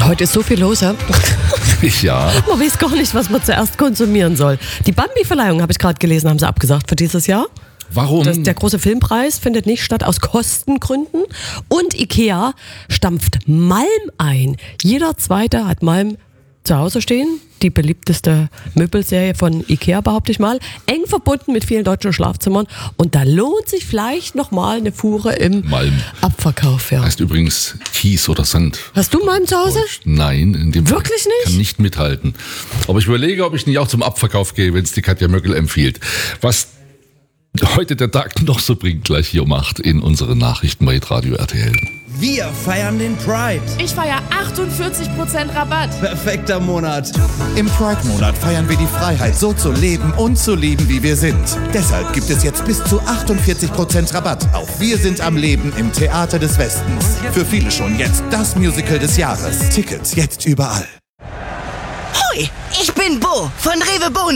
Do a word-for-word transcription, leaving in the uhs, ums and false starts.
Heute ist so viel los, ja? Ja. Man weiß gar nicht, was man zuerst konsumieren soll. Die Bambi-Verleihung, habe ich gerade gelesen, haben sie abgesagt für dieses Jahr. Warum? Das, der große Filmpreis findet nicht statt aus Kostengründen. Und Ikea stampft Malm ein. Jeder Zweite hat Malm zu Hause stehen. Die beliebteste Möbelserie von Ikea, behaupte ich mal. Eng verbunden mit vielen deutschen Schlafzimmern. Und da lohnt sich vielleicht nochmal eine Fuhre im Malm. Abverkauf. Ja. Heißt übrigens Kies oder Sand. Hast du Malm zu Hause? Nein, in dem Fall Wirklich nicht? kann nicht mithalten. Aber ich überlege, ob ich nicht auch zum Abverkauf gehe, wenn es die Katja Möckel empfiehlt. Was heute der Tag noch so bringt, gleich hier um acht in unseren Nachrichten bei Radio R T L. Wir feiern den Pride. Ich feiere achtundvierzig Prozent Rabatt. Perfekter Monat. Im Pride-Monat feiern wir die Freiheit, so zu leben und zu lieben, wie wir sind. Deshalb gibt es jetzt bis zu achtundvierzig Prozent Rabatt auf Wir sind am Leben im Theater des Westens. Für viele schon jetzt das Musical des Jahres. Tickets jetzt überall. Hoi, ich bin Bo von Rewe Bohnen.